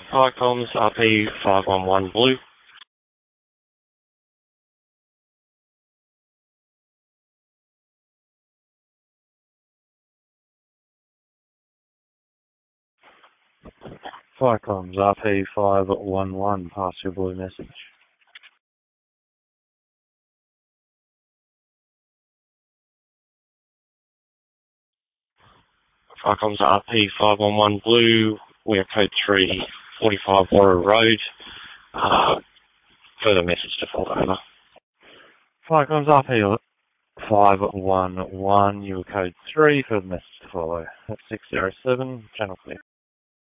Hi, comms, RP511 Blue. Firecoms RP511, pass your blue message. Hi, comms, RP511 Blue. We are code 345 Warra Road. Further message to follow over. Firecoms RP511, you were code 3, further message to follow. That's 607, channel clear.